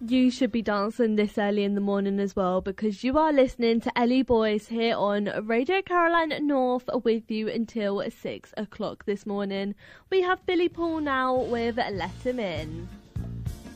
You should be dancing this early in the morning as well, because you are listening to Ellie Boyce here on Radio Caroline North with you until 6 o'clock this morning. We have Billy Paul now with Let Him In.